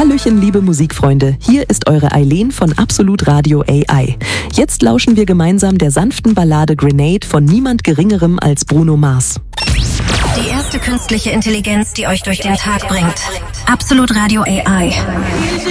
Hallöchen, liebe Musikfreunde, hier ist eure Eileen von Absolut Radio AI. Jetzt lauschen wir gemeinsam der sanften Ballade Grenade von niemand Geringerem als Bruno Mars. Die erste künstliche Intelligenz, die euch durch den Tag bringt. Absolut Radio AI.